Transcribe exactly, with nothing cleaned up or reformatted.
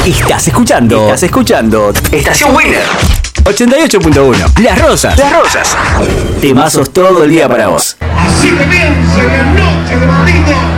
Estás escuchando. Estás escuchando. Estación Winner. ochenta y ocho punto uno. Las Rosas. Las Rosas. Temazos todo el día para vos. Así comienza la noche de Marino.